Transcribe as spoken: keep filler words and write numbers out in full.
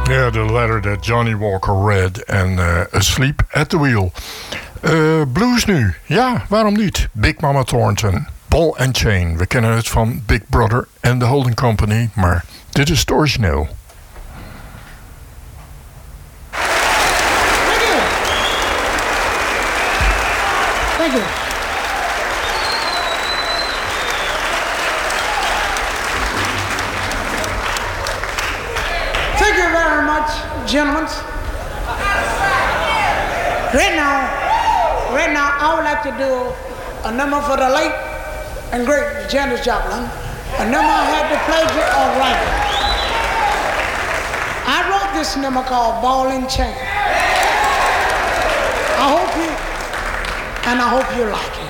Yeah, the letter that Johnny Walker read and uh, Asleep at the Wheel. Uh, blues nu. Ja, waarom niet? Big Mama Thornton, Ball and Chain. We kennen het van Big Brother en The Holding Company, maar dit is het origineel. Thank you. Thank you. Thank you very much, gentlemen. Right now, right now, I would like to do a number for the late and great Janis Joplin. A number I had the pleasure of writing. I wrote this number called Ball and Chain. I hope you, and I hope you like it.